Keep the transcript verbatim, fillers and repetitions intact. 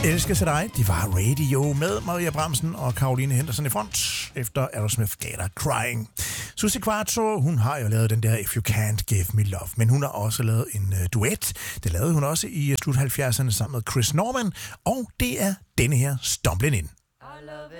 Elsker til dig, de var Radio med Maria Bramsen og Caroline Henderson i front, efter Aerosmith gav dig Crying. Suzi Quatro, hun har jo lavet den der If You Can't Give Me Love, men hun har også lavet en uh, duet. Det lavede hun også i uh, slut halvfjerdserne sammen med Chris Norman, og det er denne her Stumbling In.